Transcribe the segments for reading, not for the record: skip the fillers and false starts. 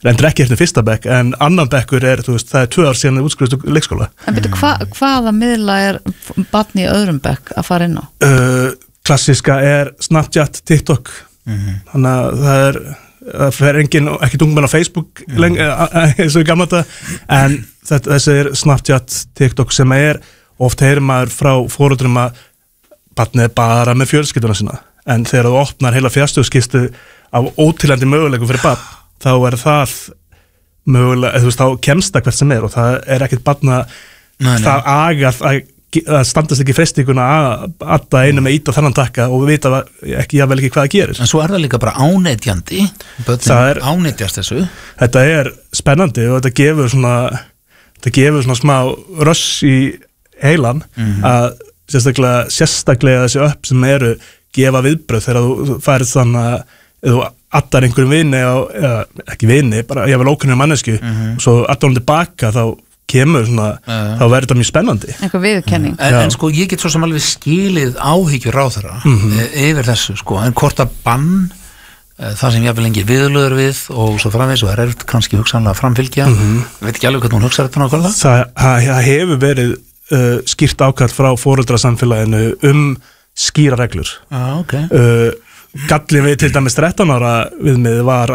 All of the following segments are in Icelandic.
Reyndar ekki eftir fyrsta bekk, en annan bekkur þú veist, það 2 ár síðan þau útskrifuðust úr leikskóla. En betur, hvaða miðla barn í öðrum bekk að fara inn á? Klassíska Snapchat, TikTok. Þannig að það fer enginn, ekki ungmenn á Facebook eins og í gamla þetta, en þessi Snapchat, TikTok sem oft heyrir maður frá foreldrum að barnið bara með fjölskylduna sína, en þegar þú opnar heila fjarstjóðskistu af ótilhændi möguleikum fyrir barn, þá það mögulega, þú veist, þá kemst það hvert sem og það ekkert barna það agað að standast ekki freistinguna að adda einu með ít og þannan takka og vita ekki jafnvel ekki hvað það gerir. En svo það líka bara ánetjandi, börnin ánetjast þessu. Þetta spennandi og þetta gefur svona smá röss í heilan að sérstaklega þessi upp sem gefa viðbröð þegar þú færið þannig að þú addar einhverjum vini ekki vini, bara ég vil ókunnum mannesku og svo addar hún tilbaka þá kemur þá verður þetta mjög spennandi eitthvað viðurkenning en sko ég get svo sem alveg skilið áhyggjur ráðherra yfir þessu sko, en hvort að bann það sem ég vil lengi viðlöður við og svo framvegis og erft kannski hugsanlega framfylgja veit ekki alveg hvernig hún hugsar þetta nákvæmlega það hefur verið skýrt ákall frá foreldrasamfélaginu skýra reglur okay. Gallin við til dæmis 13 ára viðmið var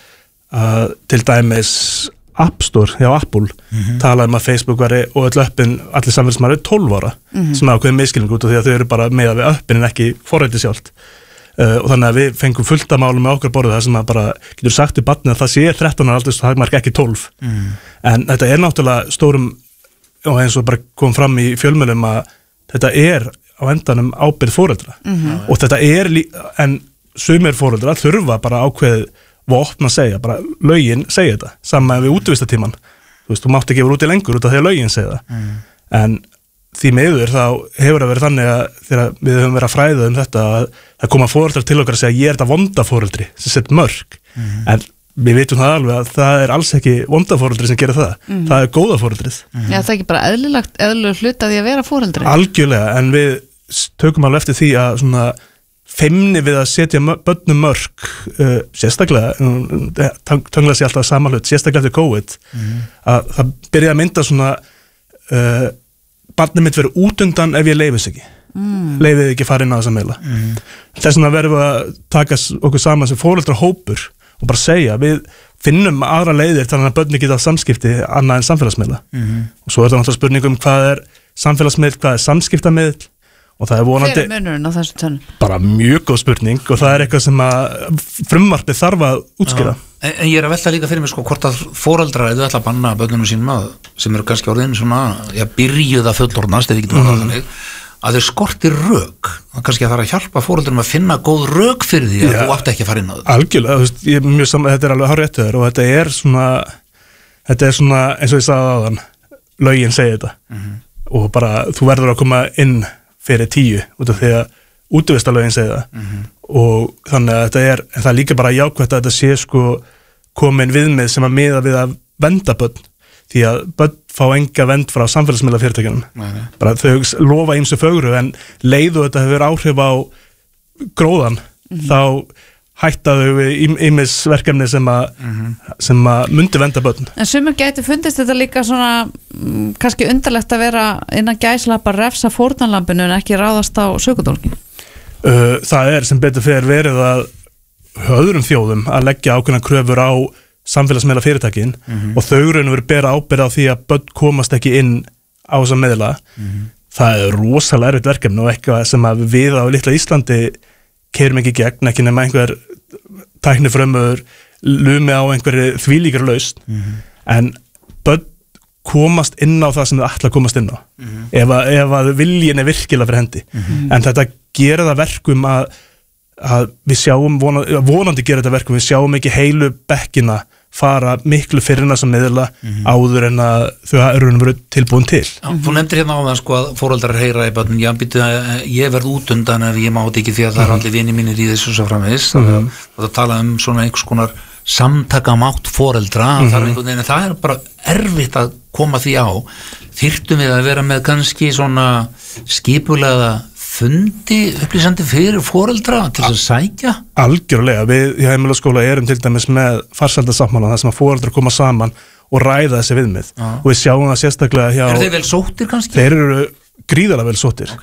að til dæmis App Store hjá Apple talaði að Facebook væri og öll appin allir samfélagsmaður 12 ára sem ákveðið miskilning út af því að þau eru bara með við appin en ekki forritið sjálft og þannig að við fengum fullt af málum með okkur borðið það sem að bara getur sagt í barnið að það sé 13 ára aldrei það marg ekki 12 en þetta náttúrulega stórum og eins og bara kom fram í fjölmiðlum að þetta á endanum ábyrgð foreldra og þetta en sumir foreldrar þurfa bara ákveðið vopn að segja, bara lögin segja þetta saman við útvistatíman þú veist, þú mátt ekki vera úti lengur út af því að lögin segja það en því miður þá hefur það verið þannig að þegar við höfum verið að fræða þetta að það koma foreldrar til okkar að segja ég þetta vonda foreldri sem sett mörg en við vitum það alveg að það alls ekki vonda foreldri sem gerir það góða foreldrið Já, það ekki bara eðlilegur hluti að því að vera foreldri Algjörlega, en við tökum alveg eftir því að svona feimni við að setja börnum mörg sérstaklega töngla sér alltaf saman hlut, sérstaklega eftir COVID að það byrja að mynda svona barnið mitt verið út undan ef ég leifis ekki leifið ekki fara inn á þessa meila þess vegna verðum við að taka okkur saman sem foreldrahópur og bara segja við finnum aðra leiðir þannig að börnir geta samskipti annað en samfélagsmiðla og svo það náttúrulega spurning hvað samfélagsmiðl, hvað samskiptamiðl og það vonandi hver munurinn á þessu tönn? Bara mjög góð spurning og það eitthvað sem að frumvarpið þarf að útskýra En ég að velta líka fyrir mig sko hvort að foreldrar eða ætla að banna börnunum sínum sem eru kannski orðin svona byrjuð að fullorðnast eða ekki þannig að þeir skortir rök kannski að það að hjálpa foreldrum að finna góð rök fyrir því að þú átt ekki að fara inn á það Algjörlega, ég mjög saman, þetta alveg hárrétt og þetta svona eins og ég sagði áðan lögin segja þetta og bara þú verður að koma inn fyrir 10 út af því að útvistarlögin segja það og þannig að þetta það líka bara jákvætt að þetta sé sko komin viðmið sem að miða við að vernda börn því að börn fá enga vernd frá samfélagsmiðla fyrirtækjunum bara þau lofa ýmsu fögru en leiðu þetta hefur áhrif á gróðan þá hættaðu við ýmis verkefni sem að myndi vernda börn En sumir gæti fundist þetta líka svona kannski undarlegt að vera innan gæslappa refsa fórnarlambinu en ekki ráðast á sökudólkin Það sem betur fyrir verið að öðrum þjóðum að leggja ákveðna kröfur á samfélagsmiðla fyrirtækin og þau raunum verið bera ábyrgð á því að börn komast ekki inn á þessa miðla það rosalega erfitt verkefni og eitthvað sem að við á litla Íslandi keyrum ekki gegn, ekki nema einhver tæknifrömmur lumi á einhverju þvílíkar lausn en börn komast inn á það sem þau ætla að komast inn á ef að viljin virkilega fyrir hendi en þetta gera það verkum að við sjáum vonandi gera þetta verkum, við sjáum ekki heilu bekkina fara miklu fyrir þessa miðla áður en að þau eru verið tilbúin til Þú nefndir hérna á það sko að foreldrar heyra í börnum ég verð út undan ef ég mátt ekki því að það er allir vini mínir í þessu svo framvegis og það tala svona einhvers konar samtakamátt foreldra það er bara erfitt að koma því á þyrftum við að vera með kannski svona skipulega fundi upplýsandi fyrir foreldra til að sækja? Algjörlega, við í heimilaskóla erum til dæmis með farsældarsáttmála þar sem að foreldrar koma saman og ræða þessi viðmið og við sjáum það sérstaklega hjá... Eru þeir vel sóttir kannski? Þeir eru gríðarlega vel sóttir.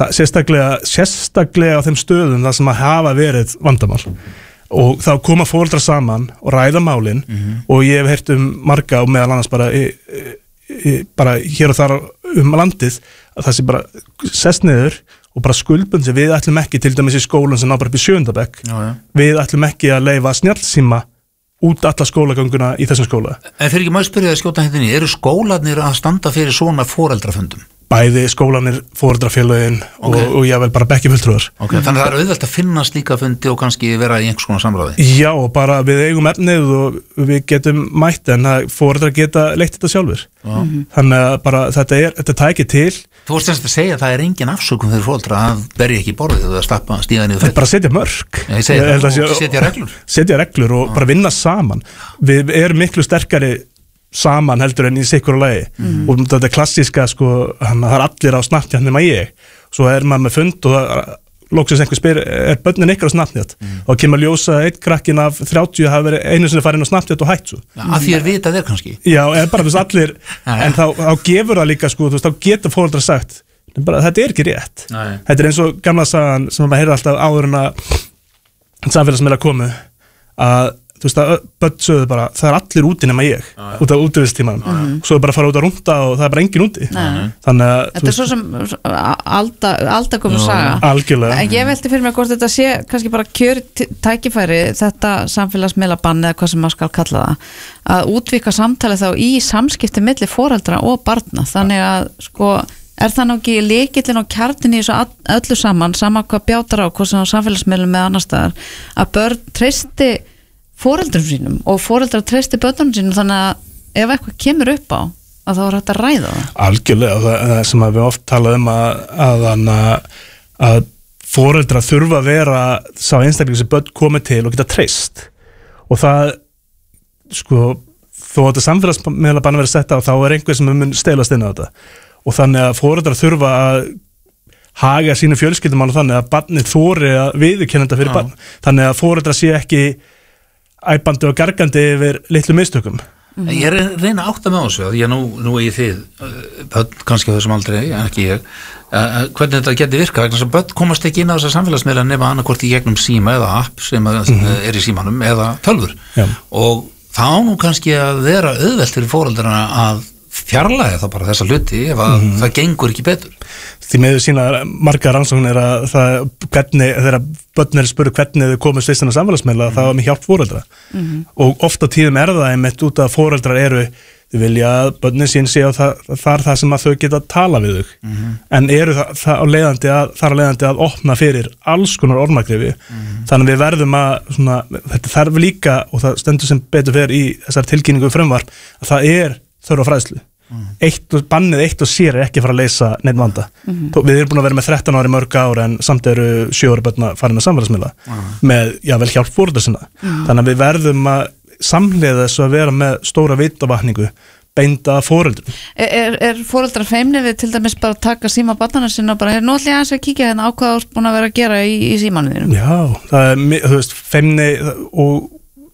Sérstaklega á þeim stöðum þar sem að hafa verið vandamál. Og þá koma foreldrar saman og ræða málin og ég hef heyrt marga og meðal annars bara hér og þar landið að það sé bara sest niður og bara skuldbundið, við ætlum ekki til dæmis í skólan sem ná bara upp í 7. bekk, við ætlum ekki að leyfa snjallsíma út alla skólagönguna í þessum skóla. En fyrir ekki maður spyrja að skjóta hérna, eru skólarnir að standa fyrir svona foreldrafundum? Bæði skólanir, foreldrafélögin og ég vel bara bekkjarfulltrúar. Þannig að það er auðvelt að finna slíka fundi og kannski vera í einhvers konar samráði? Já, og bara við eigum efnið og við getum mætt en foreldrar geta leitt þetta sjálfur. Þannig að bara þetta tækir til. Þú vorst semst að segja að það er engin afsökun fyrir foreldra að berja ekki í borðið eða stappa stíða niður fætur. Bara setja mörk. Setja reglur. Setja reglur og bara vinna saman. Við erum miklu sterkari saman heldur en í sikkur og lagi og þetta klassíska það er allir á Snapchat nema ég svo er maður með fund og loksins einhver spyr börnin ykkur á Snapchat og kemur ljósa einn krakkin af 30 hafa verið einu sinni farinn á Snapchat og hætt svo að því vitað er kannski já, bara allir en þá gefur það líka þá getur foreldrar sagt bara, þetta er ekki rétt þetta er eins og gamla sagan sem maður heyrir alltaf áður en að samfélagsmiðlar komu að þú veist að börn sögðu bara það er allir úti nema ég út af útivistímanum svo er bara að fara út að rúnda og það er bara engin úti þannig að þetta er svo sem aldakomu saga algjörlega en ég velti fyrir mig hvort þetta sé kannski bara kjör tækifæri þetta samfélagsmiðlabann eða hvað sem maður skal kalla það að útvika samtali þá í samskipti milli foreldra og barna þannig að er það nú ekki lykillinn og kjarnin í þessu öllu saman sama hvað bjátar á hvað sem á samfélagsmiðlum með annar staðar að börn treysti foreldrum sínum og foreldrar treysti börnunum sínum þannig að ef eitthvað kemur upp á að þá er hægt að ræða það. Algjörlega og það sem við oft talaðum að foreldrar þurfa að vera sá einstaklega sem börn komið til og geta treyst og það þó að þetta samfélagsmiðlabann verið sett á þá er einhver sem mun stelast inn á þetta og þannig að foreldrar þurfa að haga sínu fjölskyldumál og þannig að barnið þori að viðurkenna þetta fyrir barn þannig að foreldrar sé ekki æpandi og gargandi yfir litlu mistökum. Ég reyna að átta með þessu að ég nú eigi þið kannski á þessum aldrei, en ekki ég hvernig þetta geti virka, vegna þess að börn komast ekki inn á þessa samfélagsmiðla nema annarkvort í gegnum síma eða app sem er í símanum eða tölvur og þá nú kannski að vera auðvelt fyrir foreldrana að fjarlæga það bara þessa hluti ef að það gengur ekki betur. Því meður sína margar rannsóknir að þegar börn spuru hvernig þau komast fyrst inn á samfélagsmiðla það var með hjálp foreldra og ofta tíðum er það einmitt út að foreldrar þau vilja að börnin sín sé á það sem að þau geta að tala við þau en eru það á leiðandi að opna fyrir alls konar ormagrifi þannig að við verðum að þetta þarf líka og það stendur sem betur fyrir í þessar tilkynningu frumvarp að það þörf á fræðslu bannið eitt og sér ekki að fara að leysa neitt vanda við erum búin að vera með 13 ári mörg ár en samt eru 7 ári börn að fara inn á samfélagsmiðla með vel hjálp foreldra sinna þannig að við verðum að samhliða þessu að vera með stóra vitavakningu beinda foreldrum. Er foreldrar feimni við til dæmis bara að taka síma barnana sinna og bara, nú ætla ég að kíkja hérna á hvað þú ert búin að vera að gera í símanum þínum? Já, það er feimni og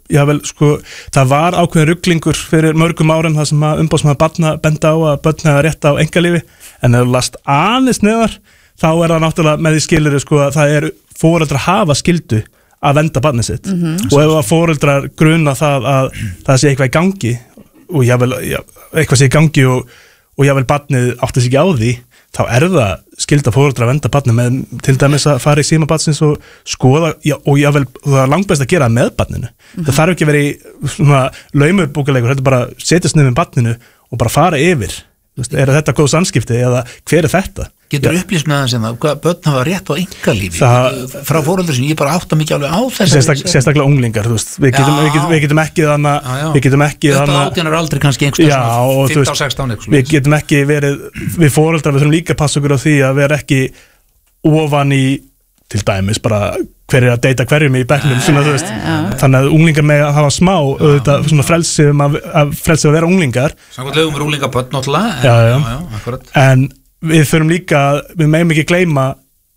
það var ákveðin ruglingur fyrir mörgum árum það sem að umboðsmaður barna benda á að börn hafa rétt á einkalífi en ef þú last aðeins neðar þá er það náttúrulega með því skilur að það foreldrar hafa skildu að venda barnið sitt og ef að foreldrar gruna það að það sé eitthvað í gangi og eitthvað sé í gangi og jável barnið átti sig ekki á því þá það skylda foreldra að venda barnið með til dæmis að fara í síma barnsins og skoða og það er langbest að gera með barninu það þarf ekki að vera í svona laumubókalegur, þetta er bara setjast niður með barninu og bara fara yfir þetta góð samskipti eða hver þetta? Getur upplýst með það hvað börn hafa rétt á einkalífi frá foreldrar sem ég bara átta mikið alveg á þessu sérstaklega unglingar við getum ekki þetta átjánar aldrei kannski einhvers 15-16 við getum ekki verið við foreldrar við þurfum líka að passa okkur á því að vera ekki ofan í til dæmis bara hver að deyta hverjum í bekknum þannig að unglingar með að hafa smá svona frelsi að vera unglingar samkvæmt lögum unglingabörn náttúrulega en við þurfum líka við megum ekki gleyma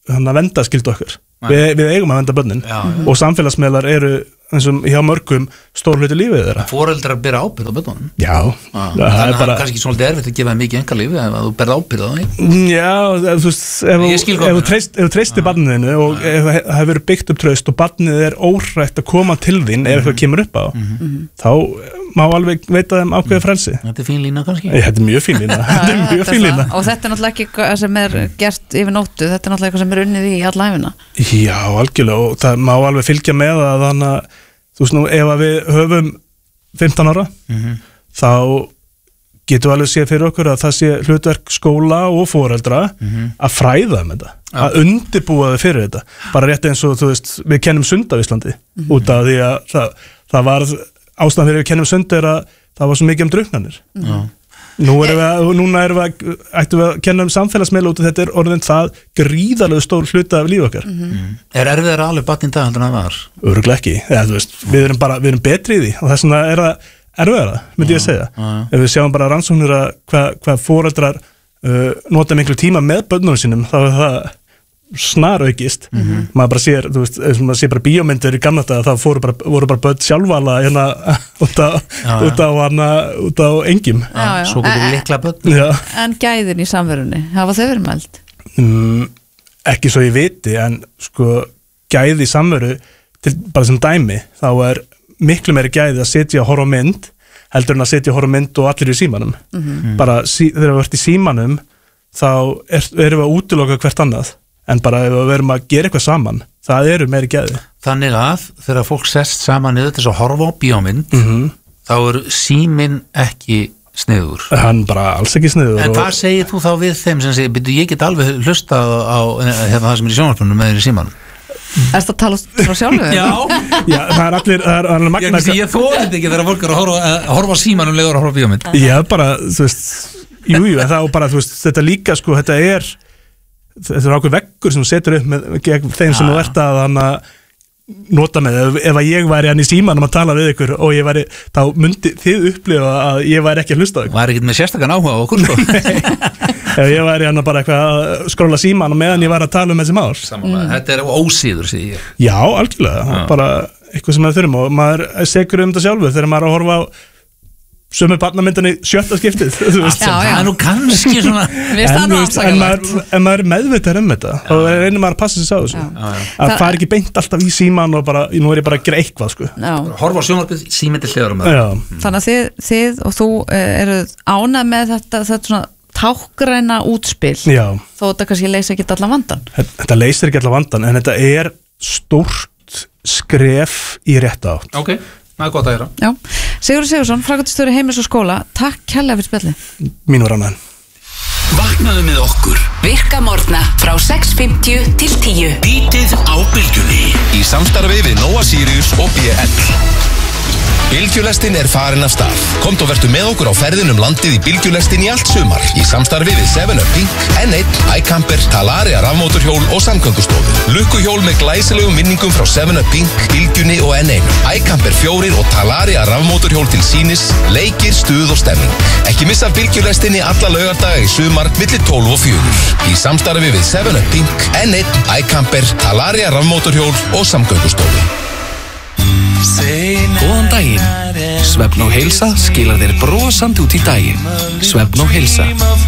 venda skyldu okkur við eigum að venda börnin og samfélagsmiðlar eru eins og hjá mörgum stór hluti lífið þeirra foreldrar bera ábyrgð á börnunum það er bara kannski svolítið erfitt að gefa þeim mikið engalífi ef þú berð ábyrgð á því já, þú veist ef þú treystir barninu og ef það hefur verið byggt upp traust og barnið er óhrætt að koma til þín ef eitthvað kemur upp á þá má alveg veita þeim ákveðið frelsi þetta er fín lína kannski þetta er mjög fín lína og þetta er náttúrulega ekki sem er gert yfir nóttu, þetta er náttúrulega eitthvað sem er unnið í alla æfina já, algjörlega og það má alveg fylgja með að þannig að þú veist nú, ef að við höfum 15 ára þá getum við alveg séð fyrir okkur að það sé hlutverk skóla og foreldra að fræða þetta, að undirbúa þau fyrir þetta, bara rétt eins og þú veist, við kennum sund á Íslandi út af því að það var ástæðan fyrir við kennum sund er að það var svo mikið drukknanir núna ættum við að kenna samfélagsmiðla út og þetta er orðin það gríðarlega stór hluta af líf okkar Er erfiðara alveg batn í dag heldur en það var? Örugglega ekki, þú veist, við erum betri í því og þess vegna er það erfiðara, myndi ég að segja ef við sjáum bara rannsóknir að hvað foreldrar nota miklu tíma með börnunum sínum þá er það snar aukist maður bara sér, þú veist, maður sér bara bíómyndir í gamla daga, það voru bara börn sjálfvala út á engjum svo getur likla börn En gæðin í samverunni, hafa þau verið mæld? Ekki svo ég viti en sko gæði í samveru bara sem dæmi, þá er miklu meiri gæði að setja að horfa á mynd heldur en að setja að horfa á mynd og allir í símanum bara þegar við ert í símanum þá erum við að útiloka hvert annað en bara ef við verum að gera eitthvað saman það eru meiri gæði Þannig að þegar fólk sest saman niður til þess að horfa á bíómynd þá er síminn ekki sniður Hann bara alls ekki sniður En hvað segir þú þá við þeim sem segir byrju ég get alveg hlusta á það sem er í sjónvarpinu með þér í símanum Erstu að tala frá sjálfu? Já, það er allir magna Ég þórið ekki þegar fólk er að horfa á símanum legur að horfa á bíómynd Já, bara, þú veist Jú, en það og bara, þú veist, þetta líka sko, þetta er ákveð veggur sem þú setur upp með þeim sem þú ert að nota með, ef að ég væri hann í símanum að tala við ykkur og ég væri þá myndi þið upplifa að ég væri ekki að hlusta á ykkur. Væri ekki með sérstakann áhuga á okkur ef ég væri hann bara eitthvað að skróla síman og meðan ég væri að tala um þessi mál. Þetta er ósíður, segi ég. Já, algjörlega, bara eitthvað sem við þurfum og maður er segur um þetta sjálfu þegar maður er að horfa á sömu barnamyndan í 7. skiptið það er nú kannski svona en maður er meðvitað um þetta þá reynir maður að passa sér á þessu að það er ekki beint alltaf í síman og bara, nú er ég bara að gera eitthvað sko. Horfa á sjónvarpið, síminn til hliðar Þannig að þið og þú eru ánægð með þetta svona tákgræna útspil þó þetta kannski leysa ekki allan vandan Þetta leysir ekki allan vandan en þetta er stórt skref í rétta átt Ok Það er gott að heyra. Sigurður Sigurðsson, framkvæmdastjóri Heimilis og skóla, takk kærlega fyrir spjallið. Mín var ánægð. Vaknaðu með okkur. Virka morgna frá 6:50 til 10. Bítið á Bylgjunni. Í samstarfi við Nóa Sirius og BL. Bylgjulestin er farin af stað. Komdu og vertu með okkur á ferðin landið í Bylgjulestin í allt sumar. Í samstarfi við 7up Pink, N1, iCamper, Talaria rafmótorhjól og samgöngustofu. Lukkuhjól með glæsilegum minningum frá 7up Pink, Bylgjunni og N1. iCamper 4 og Talaria rafmótorhjól til sýnis, leikir, stuð og stemming. Ekki missa Bylgjulestinni alla laugardaga í sumar milli 12 og 4. Í samstarfi við 7up Pink, N1, iCamper, Talaria rafmótorhjól og samgöngustofu. Góðan daginn. Svefn og heilsa skilar þér brosandi út í daginn. Svefn og heilsa.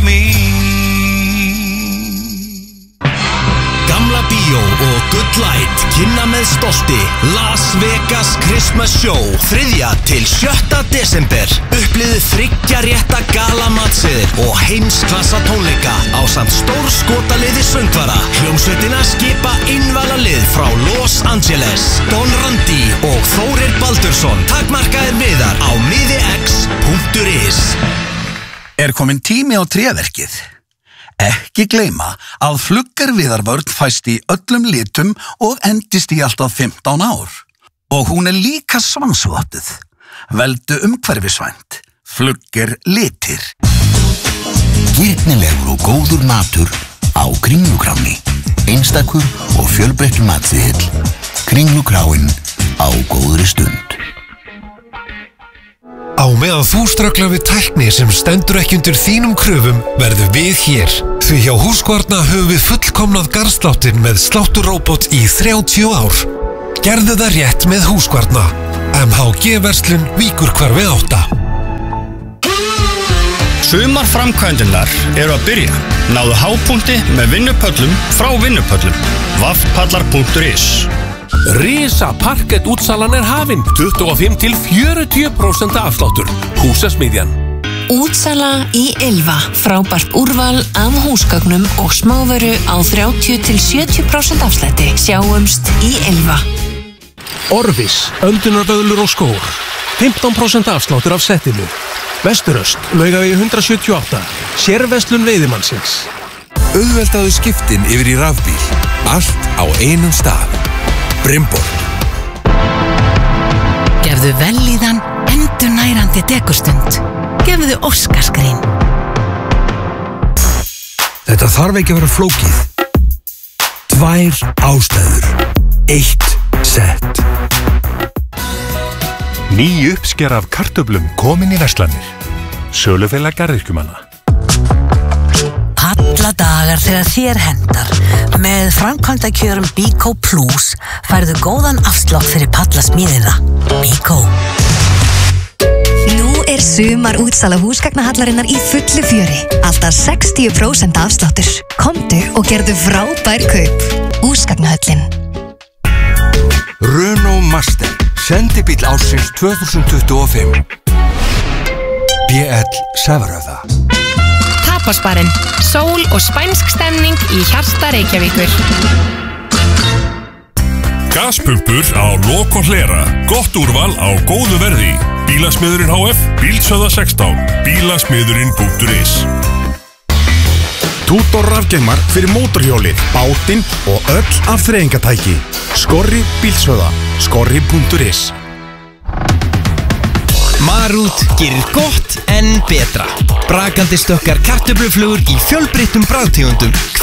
Gamla Bíó og Good Light kynna með stolti Las Vegas Christmas Show 3. til 7. desember. Upplifðu 3 rétta galamatsiðir og heimsklassa tónleika ásamt stórskotaliði söngvara. Hljómsveitina skipa innvalalið frá Los Angeles, Don Randi og Þórir Baldursson. Takmarkaðir miðar á miðix.is. Komin tími á tréverkið? Ekki gleyma að fluggarviðarvörn fæst í öllum litum og endist í alltaf 15 ár. Og hún líka svansvottuð. Veldu umhverfisvænt. Flugger litir. Gyrnilegur og góður matur á Kringlukráni. Einstakur og fjölbreyttur matsiðill. Kringlukráin á góðri stund. Á meðan þú strögglar við tækni sem stendur ekki undir þínum kröfum verður við hér. Því hjá Húskvarna höfum við fullkomnað garðsláttinn með slátturróbot í 30 ár. Gerðu það rétt með Húskvarna. MHG-verslun Víkurhverfi 8. Sumar framkvæmdinnar eru að byrja. Náðu hápunkti með vinnupöllum frá vinnupöllum. Vaffpallar.is. Risa parkett útsalan hafin. 25-40% afsláttur. Húsasmiðjan. Útsala í Ylva. Frábært úrval af húsgögnum og smávöru á 30-70% afslætti. Sjáumst í Ylva. Orvis, öndunarvöðlur og skór. 15% afsláttur af settinu. Vesturöst, Laugavegi 178. Sérverslun veiðimannsins. Auðveldaðu skiptin yfir í rafbíl. Allt á einum stað. Brimborg. Gefðu vellíðan endurnærandi dekustund. Gefðu Óskarsgrín. Þetta þarf ekki að vera flókið. 2 ástæður. 1 sett. Ný uppsker af kartöflum komin í verslanir. Sölufélag garðyrkjumanna. Alla dagar þegar þér hendar. Með framkvæmdakjörum Bíkó Plus færðu góðan afslátt fyrir pallasmíðina. Bíkó. Nú sumar útsala húsgagnahallarinnar í fullu fjöri. Alltaf 60% afsláttur. Komdu og gerðu frábær kaup. Húsgagnahöllin. Renault Master. Sendibíll ársins 2025. BL Sævaröða. Tapasbarinn. Sól og spænsk stemning í hjarta Reykjavíkur. Gaspumpur á lok og hlera. Gott úrval á góðu verði. Bílasmiðurinn HF, Bílsöða 16, bílasmiðurinn.is. Tútor rafgeimar fyrir mótorhjólið, bátinn og öll afþreyingatæki. Skorri Bílsöða, skorri.is. Marút gerir gott en betra. Brakandi stökkar kartöfluflugur í fjölbreyttum bragðtegundum.